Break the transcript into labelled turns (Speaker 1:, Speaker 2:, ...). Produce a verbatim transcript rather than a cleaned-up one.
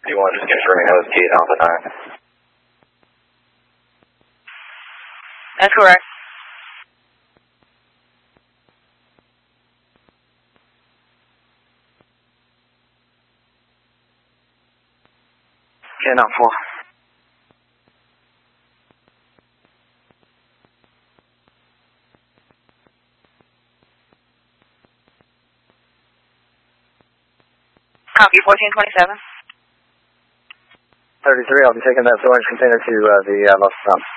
Speaker 1: You want to just confirming that was Kate Alpha nine?
Speaker 2: That's correct.
Speaker 3: Yeah, not four.
Speaker 2: Copy, fourteen twenty-seven.
Speaker 3: thirty-three, I'll be taking that storage container to uh, the uh, Los Angeles.